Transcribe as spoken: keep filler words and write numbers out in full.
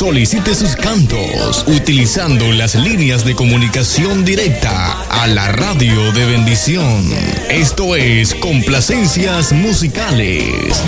Solicite sus cantos utilizando las líneas de comunicación directa a la radio de bendición. Esto es Complacencias Musicales.